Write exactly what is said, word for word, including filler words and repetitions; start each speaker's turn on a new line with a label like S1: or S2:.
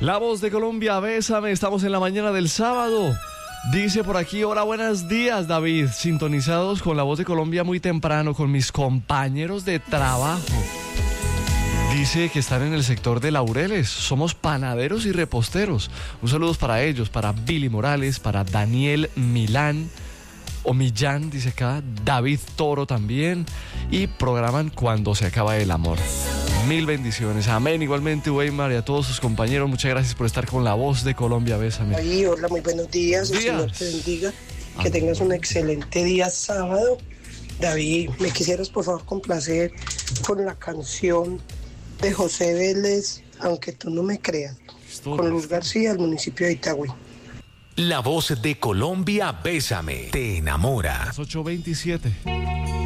S1: La Voz de Colombia, bésame, estamos en la mañana del sábado. Dice por aquí, hola, buenos días, David. Sintonizados con La Voz de Colombia muy temprano, con mis compañeros de trabajo. Dice que están en el sector de Laureles. Somos panaderos y reposteros. Un saludo para ellos, para Billy Morales, para Daniel Milán, o Millán, dice acá, David Toro también. Y programan Cuando se acaba el amor. Mil bendiciones. Amén. Igualmente, Weimar, y a todos sus compañeros, muchas gracias por estar con La Voz de Colombia. Bésame.
S2: Ay, hola, muy buenos días. El Señor te bendiga. Que tengas un excelente día sábado. David, ¿me quisieras por favor complacer con la canción de José Vélez, Aunque tú no me creas, con Luz García, del municipio de Itagüí?
S3: La Voz de Colombia, bésame, te enamora.
S1: Las ocho veintisiete.